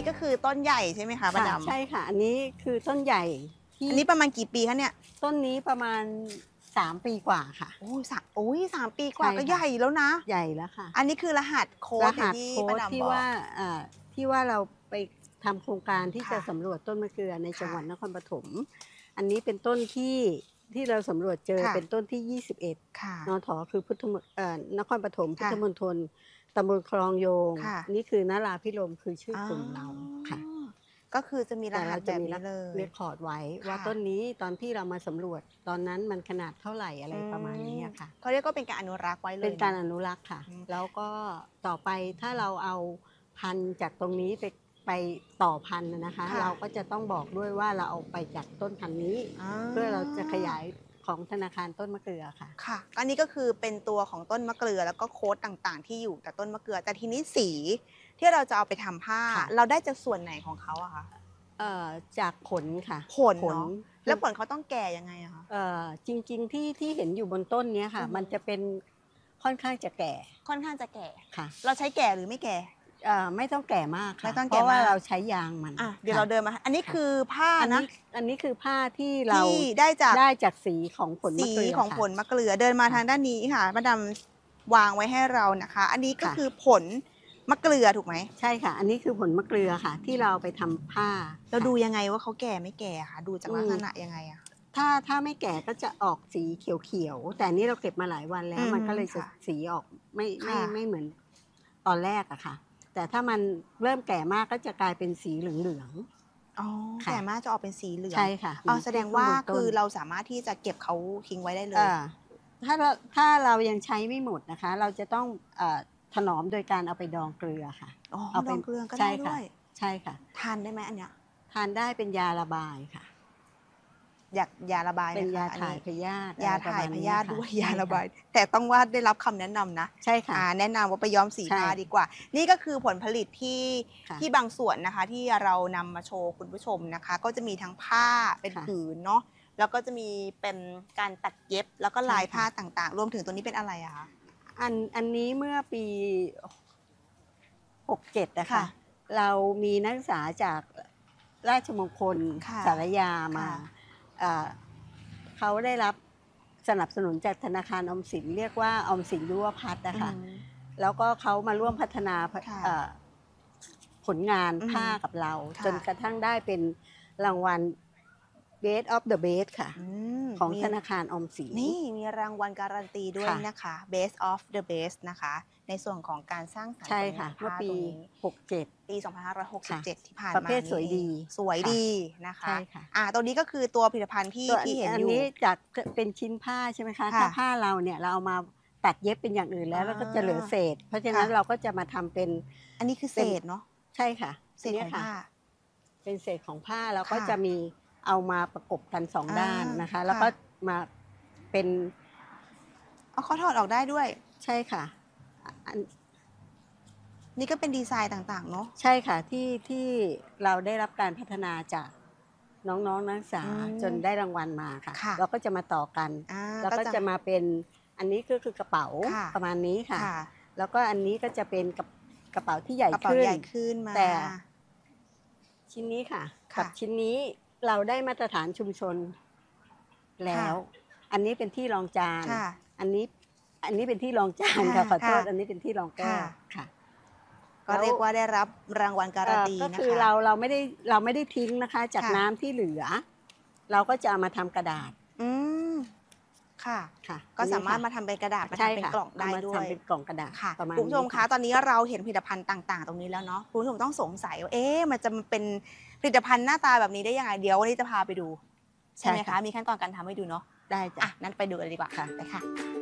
นี้ก็คือต้นใหญ่ใช่ไหมคะป้าดำใช่ค่ะอันนี้คือต้นใหญ่ที่อันนี้ประมาณกี่ปีคะเนี่ยต้นนี้ประมาณ3 ปีกว่าค่ะ 3 ปีกว่าก็ใหญ่แล้วนะใหญ่แล้วค่ะอันนี้คือรหัสโค้ดที่ป้าดำบอกที่ว่าเราไปทำโครงการที่จะสำรวจต้นมะเกลือในจังหวัดนครปฐมอันนี้เป็นต้นที่เราสำรวจเจอเป็นต้นที่21นทคือพุทธนครปฐมพุทธมณฑลตำบลคลองโยงนี่คือนราพิรมคือชื่อกลุ่มเราค่ะก็คือจะมีรหัสแบบนี้เลยเรคคอร์ดไว้ว่าต้นนี้ตอนที่เรามาสำรวจตอนนั้นมันขนาดเท่าไหร่อะไรประมาณนี้ค่ะเขาเรียกก็เป็นการอนุรักษ์ไว้เลยเป็นการอนุรักษ์ค่ะแล้วก็ต่อไปถ้าเราเอาพันธุ์จากตรงนี้ไปต่อพันธุ์นะคะเราก็จะต้องบอกด้วยว่าเราเอาไปจากต้นพันธุ์นี้เพื่อเราจะขยายของธนาคารต้นมะเกลือค่ะค่ะอันนี้ก็คือเป็นตัวของต้นมะเกลือแล้วก็โค้ดต่างๆที่อยู่กับต้นมะเกลือแต่ทีนี้สีที่เราจะเอาไปทำผ้าเราได้จากส่วนไหนของเขาอะคะจากผลค่ะผลเนาะแล้วผลเขาต้องแก่ยังไงอะคะจริงๆที่เห็นอยู่บนต้นนี้ค่ะมันจะเป็นค่อนข้างจะแก่ค่ะเราใช้แก่หรือไม่แก่ไม่ต้องแก่มากค่ะเพราะว่าเราใช้ยางมันเดี๋ยวเราเดินมาอันนี้คือผ้านะอันนี้คือผ้าที่เราได้จากสีของผลมะเกลือของผลมะเกลือเดินมาทางด้านนี้ค่ะมาดามวางไว้ให้เรานะคะอันนี้ก็คือผลมะเกลือถูกไหมใช่ค่ะอันนี้คือผลมะเกลือค่ะที่เราไปทำผ้าเราดูยังไงว่าเขาแก่ไม่แก่ค่ะดูจากลักษณะยังไงอะถ้าไม่แก่ก็จะออกสีเขียวๆแต่นี้เราเก็บมาหลายวันแล้วมันก็เลยจะสีออกไม่เหมือนตอนแรกอะค่ะแต่ถ้ามันเริ่มแก่มากก็จะกลายเป็นสีเหลืองๆแก่มากจะออกเป็นสีเหลืองใช่ค่ะแสดงว่าคือเราสามารถที่จะเก็บเขาทิ้งไว้ได้เลยถ้าเรายังใช้ไม่หมดนะคะเราจะต้องถนอมโดยการเอาไปดองเกลือค่ะเอาดองเกลือก็ได้ด้วยใช่ค่ะทานได้ไหมอันเนี้ยทานได้เป็นยาระบายค่ะยาระบายเป็นยาถ่ายพยาธิยาถ่ายพยาธิด้วยยาระบายแต่ต้องว่าได้รับคำแนะนำนะใช่ค่ะแนะนำว่าไปย้อมสีผ้าดีกว่านี่ก็คือผลผลิตที่บางส่วนนะคะที่เรานำมาโชว์คุณผู้ชมนะคะก็จะมีทั้งผ้าเป็นผืนเนาะแล้วก็จะมีเป็นการตัดเย็บแล้วก็ลายผ้าต่างๆรวมถึงตัวนี้เป็นอะไรอะคะอันนี้เมื่อปี67นะคะเรามีนักศึกษาจากราชมงคลสารยามาเขาได้รับสนับสนุนจากธนาคารออมสินเรียกว่าออมสินยุวพัฒน์นะคะแล้วก็เขามาร่วมพัฒนาผลงานผ้ากับเราจนกระทั่งได้เป็นรางวัล Best of the Best ค่ะของธนาคารออมสินนี่มีรางวัลการันตีด้วยนะคะ Best of the Best นะคะในส่วนของการสร้างสรรค์ใช่ค่ะเมื่อปี67 ปี2567ที่ผ่านมาประเภทสวยดีนะคะใช่ค่ะตัวนี้ก็คือตัวผลิตภัณฑ์ที่เห็นอยู่อันนี้จากเป็นชิ้นผ้าใช่ไหมคะถ้าผ้าเราเนี่ยเราเอามาตัดเย็บเป็นอย่างอื่นแล้วก็จะเหลือเศษเพราะฉะนั้นเราก็จะมาทำเป็นอันนี้คือเศษเนาะใช่ค่ะเศษของผ้าเป็นเศษของผ้าแล้วก็จะมีเอามาประกบกัน2 ด้านนะคะแล้วก็มาเป็นเขาถอดออกได้ด้วยใช่ค่ะนี่ก็เป็นดีไซน์ต่างๆเนาะใช่ค่ะที่เราได้รับการพัฒนาจากน้องๆนักศึกษาจนได้รางวัลมาค่ะเราก็จะมาต่อกันแล้วก็จะมาเป็นอันนี้ก็คือกระเป๋าประมาณนี้ค่ะแล้วก็อันนี้ก็จะเป็นกระเป๋าที่ใหญ่ขึ้นแต่ชิ้นนี้ค่ะกับชิ้นนี้เราได้มาตรฐานชุมชนแล้วอันนี้เป็นที่รองจานอันนี้เป็นที่รองจานค่ะขอโทษอันนี้เป็นที่รองแก้วค่ะก็เรียกว่าได้รับรางวัลการันตีนะคะก็คือเราไม่ได้ทิ้งนะคะจากน้ำที่เหลือเราก็จะเอามาทำกระดาษค่ะก็สามารถมาทำเป็นกระดาษมาทำเป็นกล่องได้ด้วยทำเป็นกล่องกระดาษค่ะคุณผู้ชมคะตอนนี้เราเห็นผลิตภัณฑ์ต่างๆตรงนี้แล้วเนาะคุณผู้ชมต้องสงสัยว่ามันจะเป็นผลิตภัณฑ์หน้าตาแบบนี้ได้ยังไงเดี๋ยววันนี้จะพาไปดูใช่ไหมคะมีขั้นตอนการทำให้ดูเนาะได้จ้ะนั้นไปดูกันดีกว่าค่ะไปค่ะ